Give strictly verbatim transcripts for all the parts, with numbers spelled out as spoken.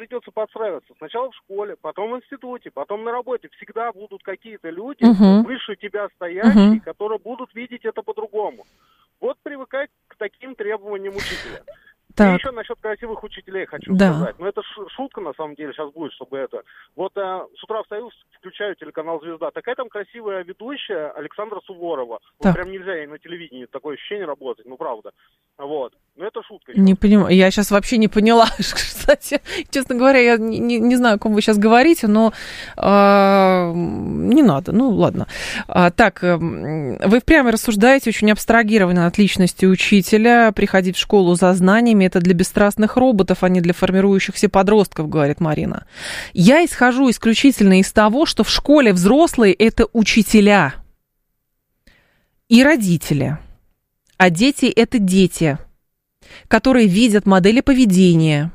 придется подстраиваться. Сначала в школе, потом в институте, потом на работе. Всегда будут какие-то люди, угу. выше тебя стоящие, угу. которые будут видеть это по-другому. Вот привыкай к таким требованиям учителя. Так. И еще насчет красивых учителей хочу да. сказать. Но это шутка, на самом деле, сейчас будет, чтобы это... Вот а, с утра встаю, включаю телеканал «Звезда». Такая там красивая ведущая Александра Суворова. Вот прям нельзя ей на телевидении такое ощущение работать, ну правда. Вот. Но это шутка. Не понимаю. Я сейчас вообще не поняла. Кстати, честно говоря, я не, не знаю, о ком вы сейчас говорите, но э, не надо. Ну, ладно. А, так, э, вы впрямь рассуждаете очень абстрагированно от личности учителя. Приходить в школу за знаниями — это для бесстрастных роботов, а не для формирующихся подростков, говорит Марина. Я исхожу исключительно из того, что в школе взрослые — это учителя и родители. А дети — это дети, которые видят модели поведения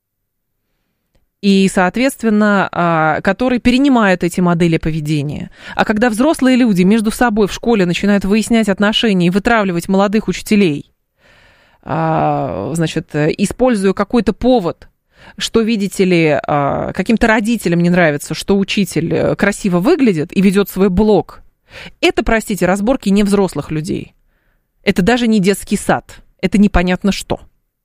и, соответственно, которые перенимают эти модели поведения. А когда взрослые люди между собой в школе начинают выяснять отношения и вытравливать молодых учителей, значит, используя какой-то повод, что, видите ли, каким-то родителям не нравится, что учитель красиво выглядит и ведет свой блог, это, простите, разборки не взрослых людей. Это даже не детский сад. Это непонятно что.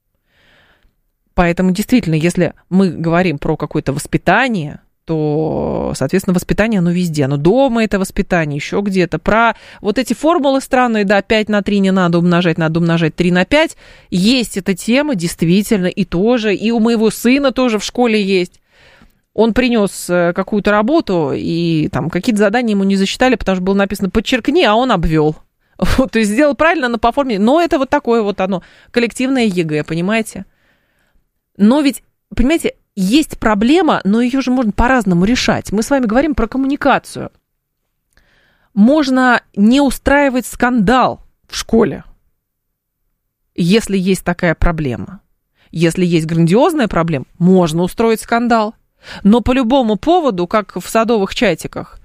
Поэтому, действительно, если мы говорим про какое-то воспитание, то, соответственно, воспитание, оно везде. Оно дома, это воспитание, еще где-то. Про вот эти формулы странные, да, пять на три не надо умножать, надо умножать три на пять. Есть эта тема, действительно, и тоже. И у моего сына тоже в школе есть. Он принес какую-то работу, и там какие-то задания ему не засчитали, потому что было написано «подчеркни», а он обвел. Вот, то есть сделал правильно, но по форме. Но это вот такое вот оно, коллективное ЕГЭ, понимаете? Но ведь, понимаете, есть проблема, но ее же можно по-разному решать. Мы с вами говорим про коммуникацию. Можно не устраивать скандал в школе, если есть такая проблема. Если есть грандиозная проблема, можно устроить скандал. Но по любому поводу, как в садовых чатиках,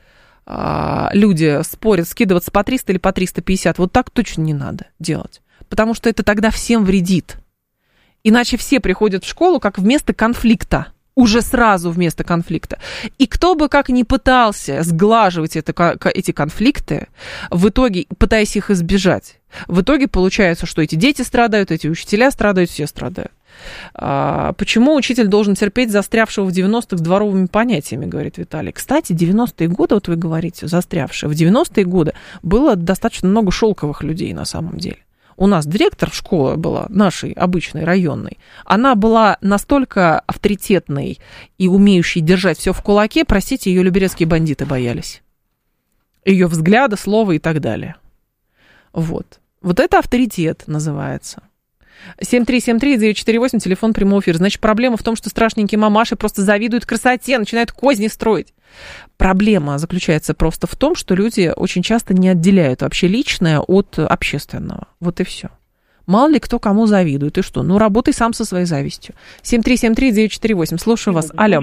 люди спорят, скидываться по триста или по триста пятьдесят, вот так точно не надо делать. Потому что это тогда всем вредит. Иначе все приходят в школу как вместо конфликта. Уже сразу вместо конфликта. И кто бы как ни пытался сглаживать это, эти конфликты, в итоге, пытаясь их избежать, в итоге получается, что эти дети страдают, эти учителя страдают, все страдают. А, почему учитель должен терпеть застрявшего в девяностых с дворовыми понятиями, говорит Виталий. Кстати, девяностые годы, вот вы говорите, застрявшие. В девяностые годы было достаточно много шелковых людей на самом деле. У нас директор школы была, нашей обычной районной, она была настолько авторитетной и умеющей держать все в кулаке, простите, ее люберецкие бандиты боялись. Ее взгляда, слова и так далее. Вот. Вот это авторитет называется. семь три семь три девять четыре восемь, телефон прямого эфира. Значит, проблема в том, что страшненькие мамаши просто завидуют красоте, начинают козни строить. Проблема заключается просто в том, что люди очень часто не отделяют вообще личное от общественного. Вот и все. Мало ли кто кому завидует. И что? Ну, работай сам со своей завистью. семь три семь три девять четыре восемь. Слушаю вас. Алло.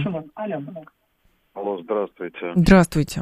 Алло, здравствуйте. Здравствуйте.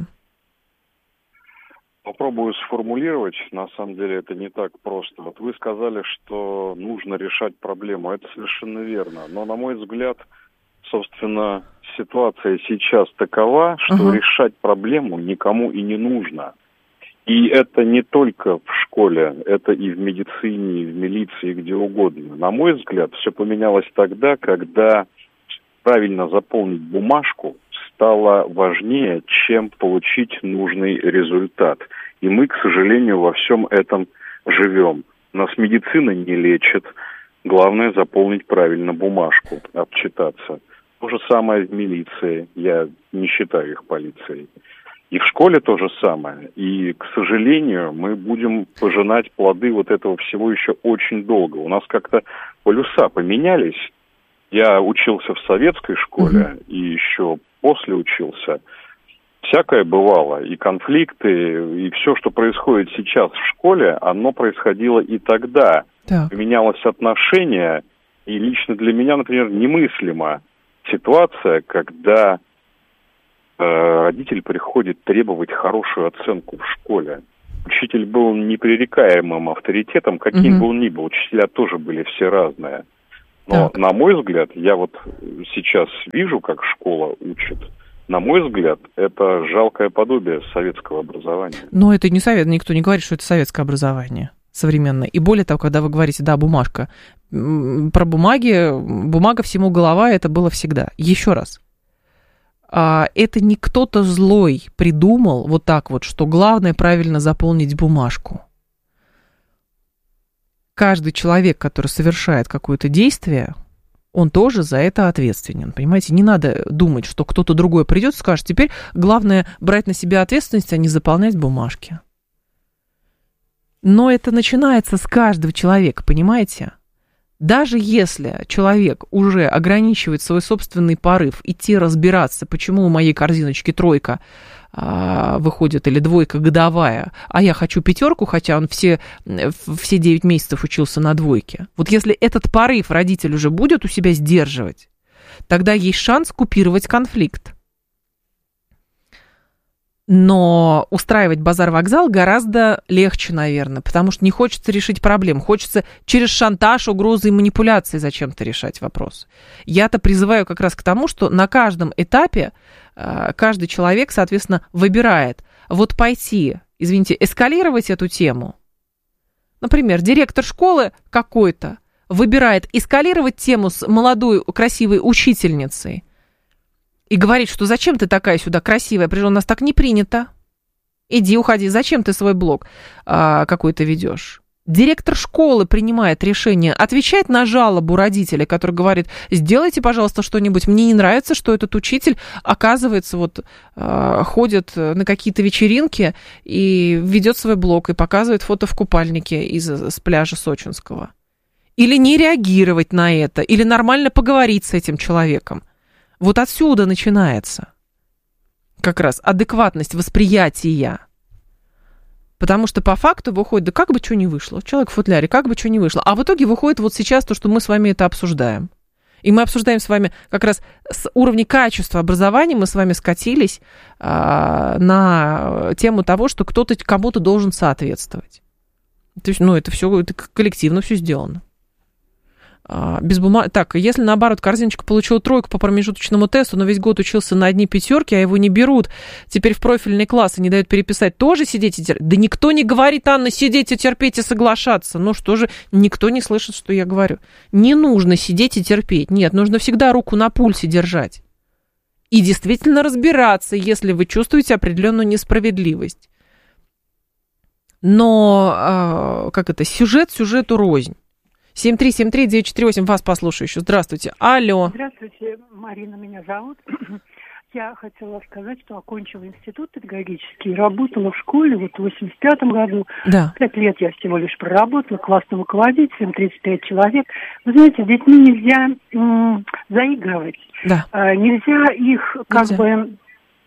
Попробую сформулировать. На самом деле это не так просто. Вот вы сказали, что нужно решать проблему. Это совершенно верно. Но, на мой взгляд, собственно, ситуация сейчас такова, что uh-huh. решать проблему никому и не нужно. И это не только в школе, это и в медицине, и в милиции, где угодно. На мой взгляд, все поменялось тогда, когда правильно заполнить бумажку стало важнее, чем получить нужный результат. И мы, к сожалению, во всем этом живем. Нас медицина не лечит. Главное заполнить правильно бумажку, отчитаться. То же самое в милиции. Я не считаю их полицией. И в школе то же самое. И, к сожалению, мы будем пожинать плоды вот этого всего еще очень долго. У нас как-то полюса поменялись. Я учился в советской школе mm-hmm. и еще после учился. Всякое бывало. И конфликты, и все, что происходит сейчас в школе, оно происходило и тогда. Так. Поменялось отношение. И лично для меня, например, немыслима ситуация, когда э, родитель приходит требовать хорошую оценку в школе. Учитель был непререкаемым авторитетом, каким mm-hmm. бы он ни был. Учителя тоже были все разные. Но, так. на мой взгляд, я вот сейчас вижу, как школа учит. На мой взгляд, это жалкое подобие советского образования. Но это не совет, никто не говорит, что это советское образование современное. И более того, когда вы говорите, да, бумажка, про бумаги, бумага всему голова, это было всегда. Еще раз. Это не кто-то злой придумал вот так вот, что главное правильно заполнить бумажку. Каждый человек, который совершает какое-то действие, он тоже за это ответственен, понимаете? Не надо думать, что кто-то другой придет и скажет, теперь главное брать на себя ответственность, а не заполнять бумажки. Но это начинается с каждого человека, понимаете? Даже если человек уже ограничивает свой собственный порыв идти разбираться, почему у моей корзиночки тройка а, выходит или двойка годовая, а я хочу пятерку, хотя он все, все девять месяцев учился на двойке. Вот если этот порыв родитель уже будет у себя сдерживать, тогда есть шанс купировать конфликт. Но устраивать базар-вокзал гораздо легче, наверное, потому что не хочется решить проблем. Хочется через шантаж, угрозы и манипуляции зачем-то решать вопрос. Я-то призываю как раз к тому, что на каждом этапе каждый человек, соответственно, выбирает вот пойти, извините, эскалировать эту тему. Например, директор школы какой-то выбирает эскалировать тему с молодой красивой учительницей, и говорит, что зачем ты такая сюда красивая, прежде у нас так не принято. Иди, уходи, зачем ты свой блог а, какой-то ведешь? Директор школы принимает решение, отвечает на жалобу родителя, который говорит, сделайте, пожалуйста, что-нибудь, мне не нравится, что этот учитель, оказывается, вот а, ходит на какие-то вечеринки и ведет свой блог, и показывает фото в купальнике из, с пляжа Сочинского. Или не реагировать на это, или нормально поговорить с этим человеком. Вот отсюда начинается как раз адекватность восприятия. Потому что по факту выходит, да как бы что ни вышло, человек в футляре, как бы что ни вышло. А в итоге выходит вот сейчас то, что мы с вами это обсуждаем. И мы обсуждаем с вами как раз с уровня качества образования, мы с вами скатились а, на тему того, что кто-то кому-то должен соответствовать. То есть, ну, это все это коллективно все сделано. Без бумаг... Так, если наоборот корзиночка получила тройку по промежуточному тесту, но весь год учился на одни пятерки, а его не берут, теперь в профильный класс и не дают переписать, тоже сидеть и терпеть? Да никто не говорит, Анна, сидеть и терпеть и соглашаться. Ну что же, никто не слышит, что я говорю. Не нужно сидеть и терпеть. Нет, нужно всегда руку на пульсе держать. И действительно разбираться, если вы чувствуете определенную несправедливость. Но, как это, сюжет сюжету рознь. семь три семь три девять четыре восемь, вас послушаю еще. Здравствуйте. Алло. Здравствуйте, Марина меня зовут. Я хотела сказать, что окончила институт педагогический, работала в школе вот в восемьдесят пятом году. Да. Пять лет я всего лишь проработала, классным руководителем, тридцать пять человек. Вы знаете, с детьми нельзя м- заигрывать. Да. А, нельзя их как нельзя. бы...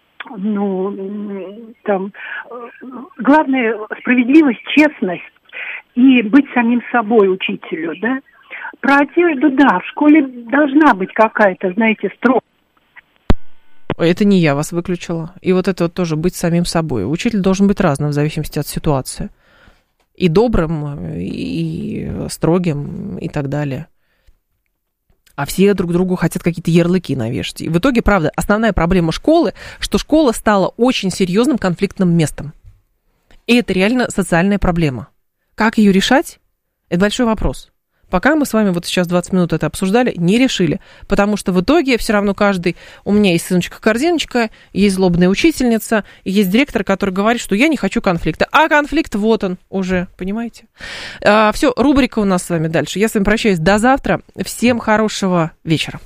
Ну, там... Главное, справедливость, честность. И быть самим собой учителю, да. Про одежду, да, в школе должна быть какая-то, знаете, строгость. Это не я вас выключила. И вот это вот тоже быть самим собой. Учитель должен быть разным в зависимости от ситуации. И добрым, и строгим, и так далее. А все друг другу хотят какие-то ярлыки навешать. И в итоге, правда, основная проблема школы, что школа стала очень серьезным конфликтным местом. И это реально социальная проблема. Как ее решать? Это большой вопрос. Пока мы с вами вот сейчас двадцать минут это обсуждали, не решили. Потому что в итоге все равно каждый... У меня есть сыночка-корзиночка, есть злобная учительница, и есть директор, который говорит, что я не хочу конфликта. А конфликт вот он уже, понимаете? А, все, рубрика у нас с вами дальше. Я с вами прощаюсь до завтра. Всем хорошего вечера.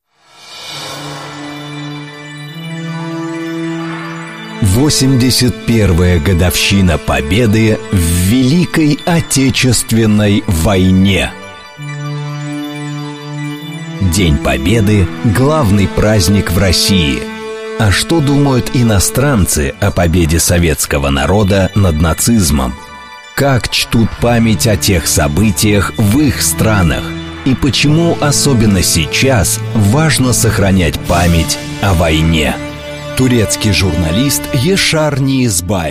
восемьдесят первая годовщина Победы в Великой Отечественной войне. День Победы – главный праздник в России. А что думают иностранцы о победе советского народа над нацизмом? Как чтут память о тех событиях в их странах? И почему особенно сейчас важно сохранять память о войне? Турецкий журналист Ешар Ниязбаев.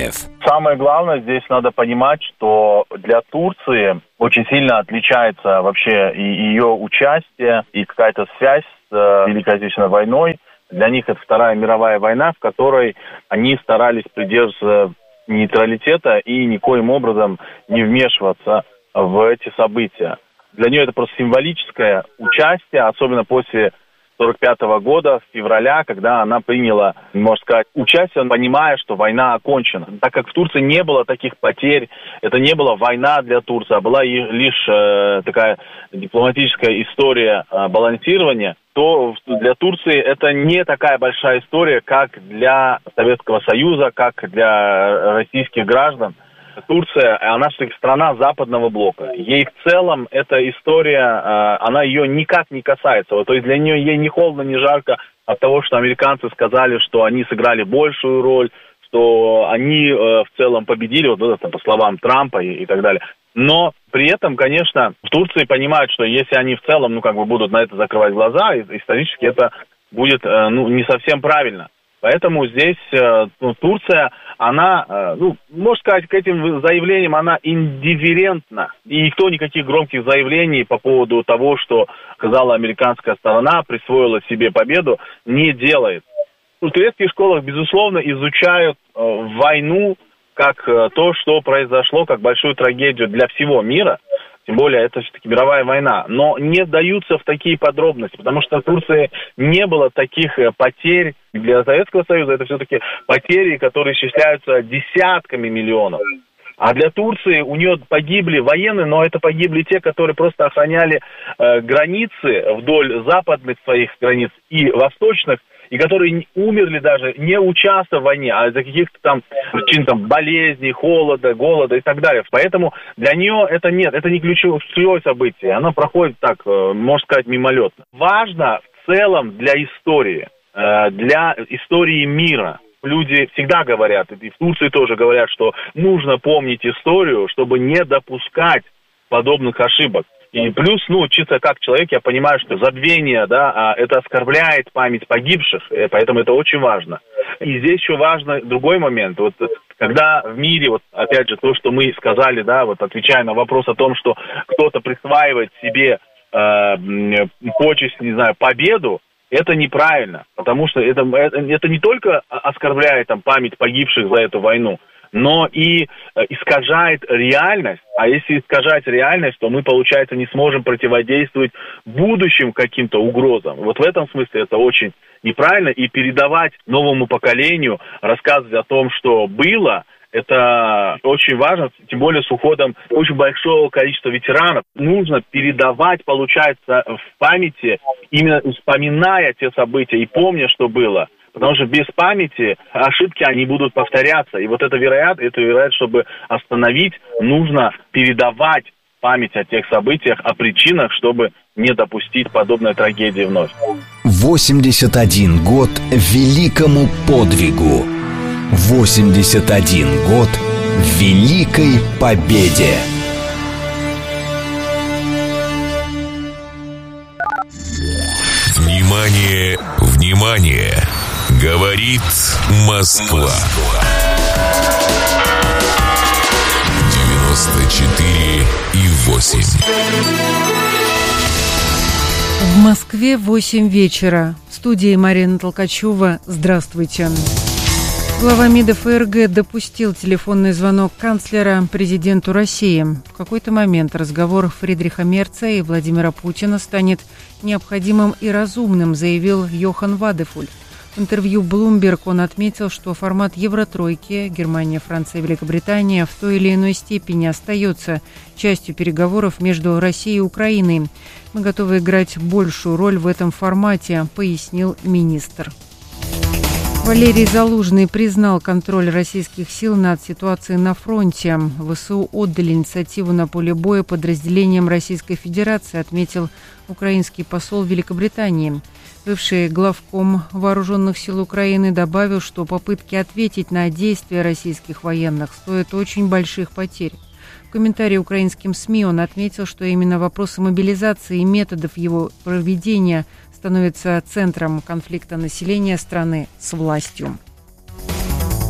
Самое главное, здесь надо понимать, что для Турции очень сильно отличается вообще и ее участие, и какая-то связь с э, Великой Отечественной войной. Для них это Вторая мировая война, в которой они старались придерживаться нейтралитета и никоим образом не вмешиваться в эти события. Для нее это просто символическое участие, особенно после сорок пятого года, с февраля, когда она приняла, можно сказать, участие, понимая, что война окончена. Так как в Турции не было таких потерь, это не была война для Турции, а была лишь э, такая дипломатическая история э, балансирования, то для Турции это не такая большая история, как для Советского Союза, как для российских граждан. Турция, она все-таки страна западного блока. Ей в целом эта история, она ее никак не касается. То есть для нее ей ни холодно, ни жарко от того, что американцы сказали, что они сыграли большую роль, что они в целом победили, вот это по словам Трампа и, и так далее. Но при этом, конечно, в Турции понимают, что если они в целом, ну, как бы будут на это закрывать глаза, исторически это будет, ну, не совсем правильно. Поэтому здесь ну, Турция, она, ну, можно сказать, к этим заявлениям она индифферентна. И никто никаких громких заявлений по поводу того, что сказала американская сторона, присвоила себе победу, не делает. В турецких школах, безусловно, изучают э, войну как э, то, что произошло, как большую трагедию для всего мира. Тем более, это все-таки мировая война. Но не вдаются в такие подробности, потому что в Турции не было таких потерь. Для Советского Союза это все-таки потери, которые исчисляются десятками миллионов. А для Турции у нее погибли военные, но это погибли те, которые просто охраняли э, границы вдоль западных своих границ и восточных, и которые умерли даже не участвуя в войне, а из-за каких-то там причин там, болезней, холода, голода и так далее. Поэтому для нее это нет, это не ключевое, ключевое событие. Оно проходит так, можно сказать, мимолетно. Важно в целом для истории, для истории мира. Люди всегда говорят, и в Турции тоже говорят, что нужно помнить историю, чтобы не допускать подобных ошибок. И плюс, ну, чисто как человек, я понимаю, что забвение, да, это оскорбляет память погибших, поэтому это очень важно. И здесь еще важно другой момент. Вот когда в мире, вот опять же, то, что мы сказали, да, вот отвечая на вопрос о том, что кто-то присваивает себе э, почесть, не знаю, победу, это неправильно, потому что это, это, это не только оскорбляет там, память погибших за эту войну, но и э, искажает реальность. А если искажать реальность, то мы, получается, не сможем противодействовать будущим каким-то угрозам. Вот в этом смысле это очень неправильно. И передавать новому поколению, рассказывать о том, что было, это очень важно, тем более с уходом очень большого количества ветеранов. Нужно передавать, получается, в памяти, именно вспоминая те события и помня, что было. Потому что без памяти ошибки, они будут повторяться. И вот это вероятно, это вероятно, чтобы остановить, нужно передавать память о тех событиях, о причинах, чтобы не допустить подобной трагедии вновь. восемьдесят один год великому подвигу. восемьдесят один год великой победе. Внимание, внимание! Говорит Москва. девяносто четыре и восемь. В Москве восемь вечера. В студии Марина Толкачева. Здравствуйте. Глава МИДа ФРГ допустил телефонный звонок канцлера президенту России. В какой-то момент разговор Фридриха Мерца и Владимира Путина станет необходимым и разумным, заявил Йохан Вадефуль. В интервью Bloomberg он отметил, что формат Евротройки, Германия, Франция и Великобритания, в той или иной степени остается частью переговоров между Россией и Украиной. Мы готовы играть большую роль в этом формате, пояснил министр. Валерий Залужный признал контроль российских сил над ситуацией на фронте. ВСУ отдали инициативу на поле боя подразделениям Российской Федерации, отметил украинский посол Великобритании. Бывший главком Вооруженных сил Украины добавил, что попытки ответить на действия российских военных стоят очень больших потерь. В комментарии украинским СМИ он отметил, что именно вопросы мобилизации и методов его проведения становятся центром конфликта населения страны с властью.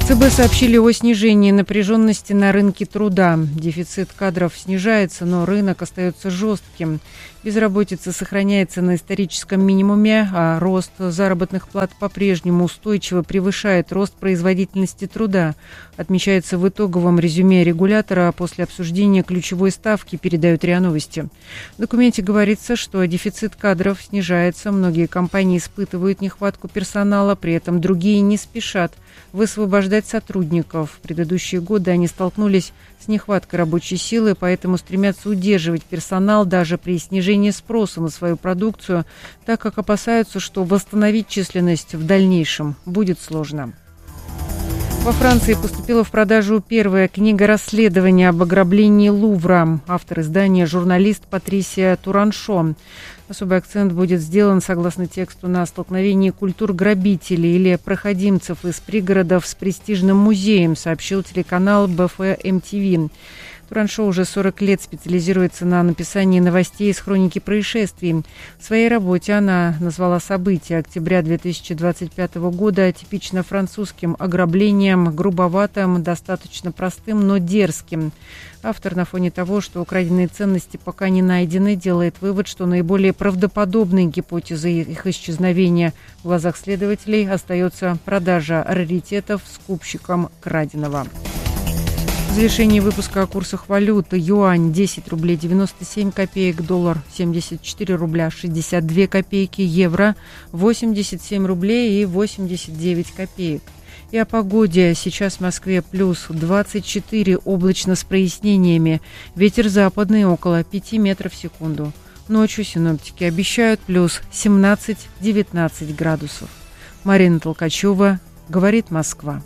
ЦБ сообщили о снижении напряженности на рынке труда. Дефицит кадров снижается, но рынок остается жестким. Безработица сохраняется на историческом минимуме, а рост заработных плат по-прежнему устойчиво превышает рост производительности труда, отмечается в итоговом резюме регулятора после обсуждения ключевой ставки, передают РИА Новости. В документе говорится, что дефицит кадров снижается, многие компании испытывают нехватку персонала, при этом другие не спешат высвобождать сотрудников. В предыдущие годы они столкнулись с нехваткой рабочей силы, поэтому стремятся удерживать персонал даже при снижении спроса на свою продукцию, так как опасаются, что восстановить численность в дальнейшем будет сложно. Во Франции поступила в продажу первая книга расследования об ограблении Лувра. Автор издания – журналист Патрисия Тураншо. Особый акцент будет сделан, согласно тексту, на столкновении культур грабителей или проходимцев из пригородов с престижным музеем, сообщил телеканал бэ эф эм ти ви. Тураншо уже сорок лет специализируется на написании новостей из хроники происшествий. В своей работе она назвала события октября две тысячи двадцать пятого года типично французским ограблением, грубоватым, достаточно простым, но дерзким. Автор на фоне того, что украденные ценности пока не найдены, делает вывод, что наиболее правдоподобной гипотезой их исчезновения в глазах следователей остается продажа раритетов скупщикам краденого. В завершении выпуска о курсах валют. Юань десять рублей девяносто семь копеек, доллар семьдесят четыре рубля шестьдесят две копейки, евро восемьдесят семь рублей и восемьдесят девять копеек. И о погоде. Сейчас в Москве плюс двадцать четыре, облачно с прояснениями. Ветер западный около пяти метров в секунду. Ночью синоптики обещают плюс семнадцать-девятнадцать градусов. Марина Толкачева, говорит Москва.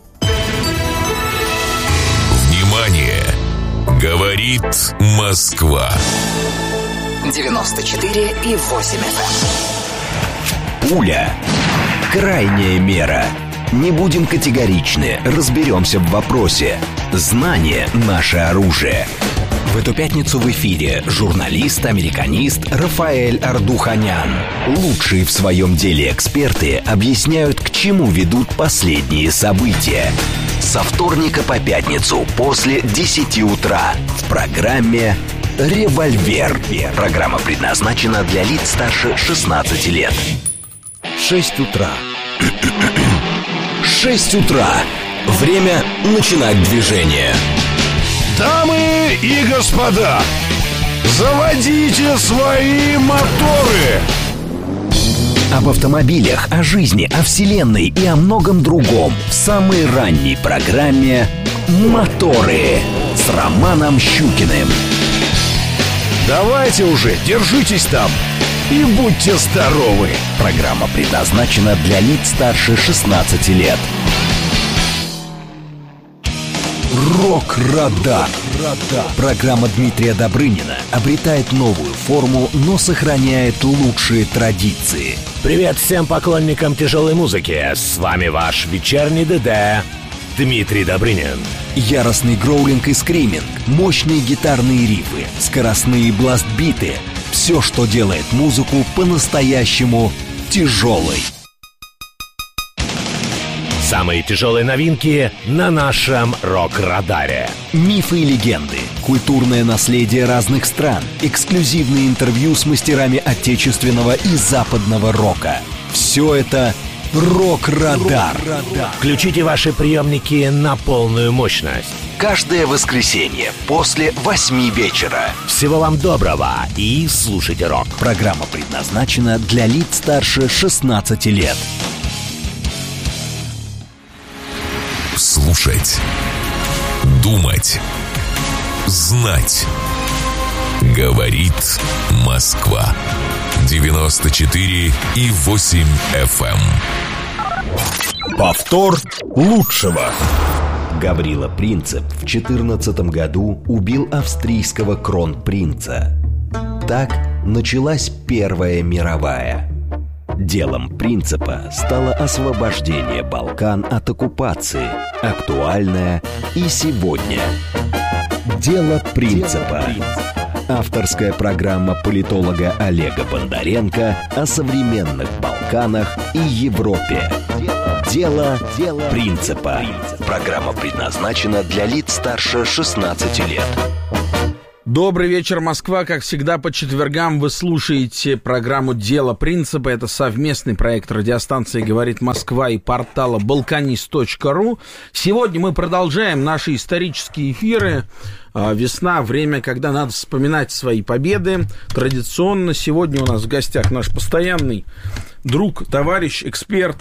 Внимание! Говорит Москва. девяносто четыре и восемь эф эм. Пуля. Крайняя мера. Не будем категоричны, разберемся в вопросе. Знание – наше оружие. В эту пятницу в эфире журналист-американист Рафаэль Ардуханян. Лучшие в своем деле эксперты объясняют, к чему ведут последние события. Со вторника по пятницу после десяти утра в программе «Револьвер». Программа предназначена для лиц старше шестнадцати лет. шесть утра. шесть утра. Время начинать движение. Дамы и господа, заводите свои моторы! Об автомобилях, о жизни, о вселенной и о многом другом в самой ранней программе «Моторы» с Романом Щукиным. Давайте уже, держитесь там и будьте здоровы! Программа предназначена для лиц старше шестнадцати лет. Рок-радар. Программа Дмитрия Добрынина обретает новую форму, но сохраняет лучшие традиции. Привет всем поклонникам тяжелой музыки. С вами ваш вечерний ДД Дмитрий Добрынин. Яростный гроулинг и скриминг, мощные гитарные рифы, скоростные бластбиты. Все, что делает музыку по-настоящему тяжелой. Самые тяжелые новинки на нашем рок-радаре. Мифы и легенды, культурное наследие разных стран, эксклюзивные интервью с мастерами отечественного и западного рока. Все это «Рок-радар». Включите ваши приемники на полную мощность. Каждое воскресенье после восьми вечера. Всего вам доброго и слушайте рок. Программа предназначена для лиц старше шестнадцати лет. Слушать, думать, знать. Говорит Москва. девяносто четыре и восемь эф эм. Повтор лучшего. Гаврила Принцип в четырнадцатом году убил австрийского кронпринца. Так началась Первая мировая. Делом Принципа стало освобождение Балкан от оккупации, актуальное и сегодня. Дело Принципа. Авторская программа политолога Олега Бондаренко о современных Балканах и Европе. Дело, дело принципа. Программа предназначена для лиц старше шестнадцати лет. Добрый вечер, Москва. Как всегда, по четвергам вы слушаете программу «Дело принципа». Это совместный проект радиостанции «Говорит Москва» и портала балканист точка ру. Сегодня мы продолжаем наши исторические эфиры. Весна, время, когда надо вспоминать свои победы. Традиционно сегодня у нас в гостях наш постоянный друг, товарищ, эксперт,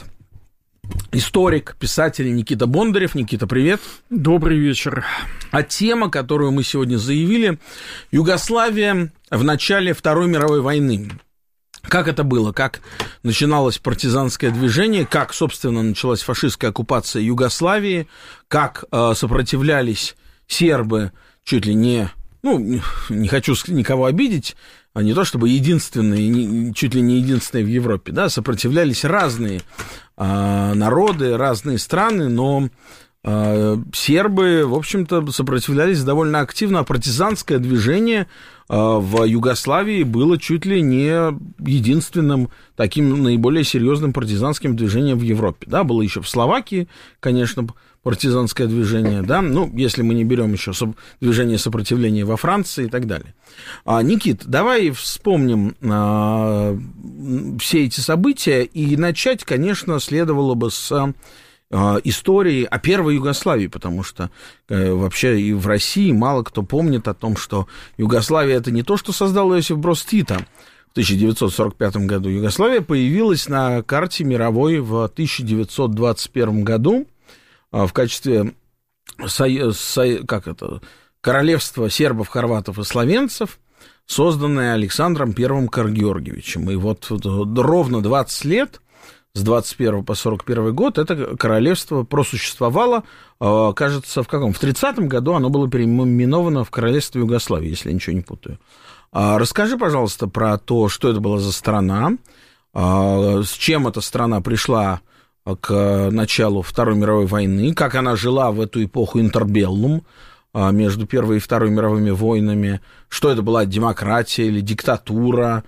историк, писатель Никита Бондарев. Никита, привет. Добрый вечер. А тема, которую мы сегодня заявили, Югославия в начале Второй мировой войны. Как это было? Как начиналось партизанское движение? Как, собственно, началась фашистская оккупация Югославии? Как э, сопротивлялись сербы чуть ли не... Ну, не хочу никого обидеть, а не то чтобы единственные, не, чуть ли не единственные в Европе, да, сопротивлялись разные э, народы, разные страны, но э, сербы, в общем-то, сопротивлялись довольно активно, а партизанское движение э, в Югославии было чуть ли не единственным таким наиболее серьезным партизанским движением в Европе, да, было еще в Словакии, конечно, партизанское движение, да, ну, если мы не берем еще движение сопротивления во Франции и так далее. А, Никит, давай вспомним а, все эти события, и начать, конечно, следовало бы с а, истории о первой Югославии, потому что а, вообще и в России мало кто помнит о том, что Югославия — это не то, что создал Иосиф Брос Тито в тысяча девятьсот сорок пятом году. Югославия появилась на карте мировой в тысяча девятьсот двадцать первом году, в качестве со... Со... как это... королевства сербов, хорватов и словенцев, созданное Александром Первым Карагеоргиевичем. И вот ровно двадцать лет, с двадцать первого по сорок первый год, это королевство просуществовало. Кажется, в каком? В тридцатом году оно было переименовано в Королевство Югославии, если я ничего не путаю. Расскажи, пожалуйста, про то, что это была за страна, с чем эта страна пришла к началу Второй мировой войны, как она жила в эту эпоху интербеллум между Первой и Второй мировыми войнами, что это была, демократия или диктатура,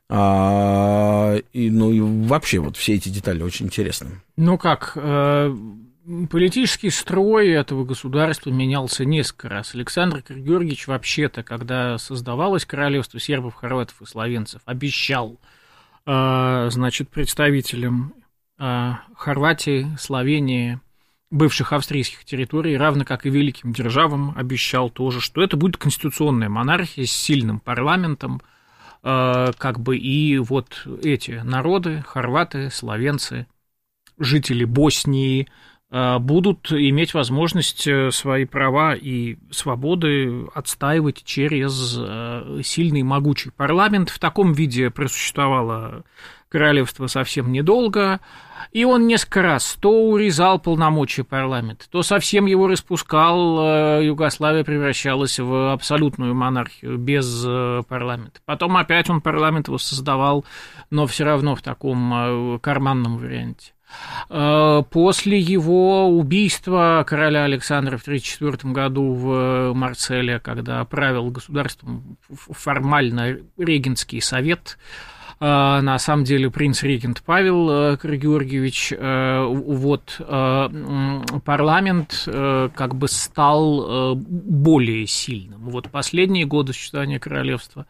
и, ну и вообще вот все эти детали очень интересны. Ну как, политический строй этого государства менялся несколько раз. Александр Карагеоргиевич вообще-то, когда создавалось королевство сербов, хорватов и словенцев, обещал, значит, представителям Хорватии, Словении, бывших австрийских территорий, равно как и великим державам, обещал тоже, что это будет конституционная монархия с сильным парламентом, как бы и вот эти народы, хорваты, словенцы, жители Боснии, будут иметь возможность свои права и свободы отстаивать через сильный и могучий парламент. В таком виде просуществовало королевство совсем недолго, и он несколько раз то урезал полномочия парламента, то совсем его распускал, Югославия превращалась в абсолютную монархию без парламента. Потом опять он парламент воссоздавал, но все равно в таком карманном варианте. После его убийства короля Александра в тысяча девятьсот тридцать четвёртом году в Марселе, когда правил государством формально регентский совет, на самом деле принц-регент Павел Карагеоргиевич, вот парламент как бы стал более сильным. Вот последние годы существования королевства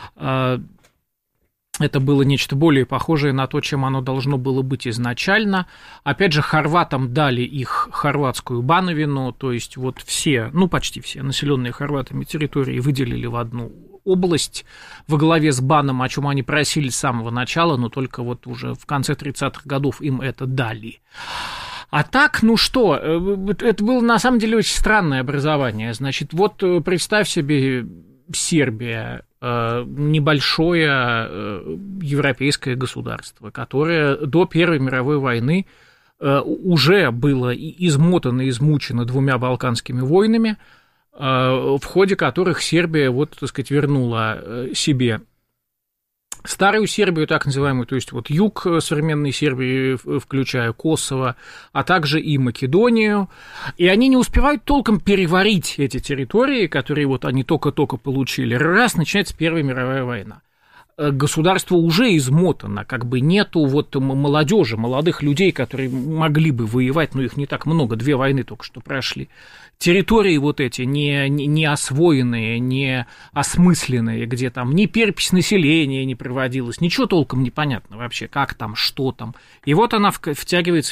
это было нечто более похожее на то, чем оно должно было быть изначально. Опять же, хорватам дали их хорватскую Бановину, то есть вот все, ну почти все населенные хорватами территории выделили в одну область во главе с Баном, о чем они просили с самого начала, но только вот уже в конце тридцатых годов им это дали. А так, ну что, это было на самом деле очень странное образование. Значит, вот представь себе Сербия, небольшое европейское государство, которое до Первой мировой войны уже было измотано, измучено двумя балканскими войнами, в ходе которых Сербия, вот, так сказать, вернула себе старую Сербию, так называемую, то есть вот юг современной Сербии, включая Косово, а также и Македонию, и они не успевают толком переварить эти территории, которые вот они только-только получили, раз начинается Первая мировая война. государство уже измотано, как бы нету вот молодежи, молодых людей, которые могли бы воевать, но их не так много, две войны только что прошли. Территории вот эти не, не, не освоенные, не осмысленные, где там ни перепись населения не проводилась, ничего толком не понятно вообще, как там, что там. И вот она втягивается